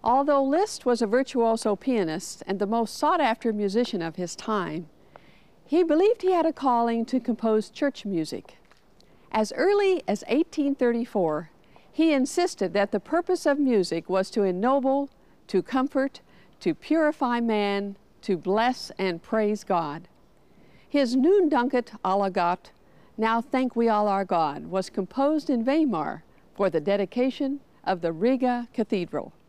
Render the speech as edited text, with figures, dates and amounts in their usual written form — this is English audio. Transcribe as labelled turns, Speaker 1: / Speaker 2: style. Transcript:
Speaker 1: Although Liszt was a virtuoso pianist and the most sought-after musician of his time, he believed he had a calling to compose church music. As early as 1834, he insisted that the purpose of music was to ennoble, to comfort, to purify man, to bless and praise God. His Nun Danket alle Gott, Now Thank We All Our God, was composed in Weimar for the dedication of the Riga Cathedral.